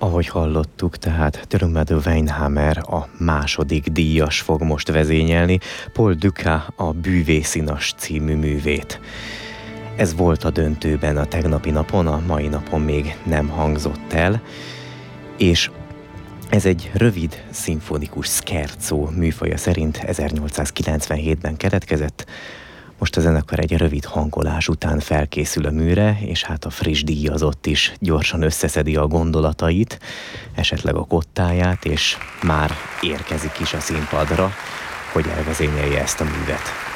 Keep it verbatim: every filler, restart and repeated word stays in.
Ahogy hallottuk, tehát Trümmede Weinhammer a második díjas fog most vezényelni, Paul Dukas a Bűvészinas című művét. Ez volt a döntőben a tegnapi napon, a mai napon még nem hangzott el, és ez egy rövid szimfonikus scherzo műfaja szerint ezernyolcszázkilencvenhétben keletkezett. Most a zenekar egy rövid hangolás után felkészül a műre, és hát a friss díjazott is gyorsan összeszedi a gondolatait, esetleg a kottáját, és már érkezik is a színpadra, hogy elvezényelje ezt a művet.